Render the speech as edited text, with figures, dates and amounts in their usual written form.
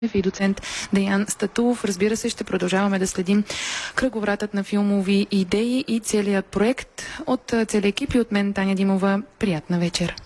и доцент Деян Статулов. Разбира се, ще продължаваме да следим кръговратът на филмови идеи и целият проект от целия екип и от мен, Таня Димова. Приятна вечер!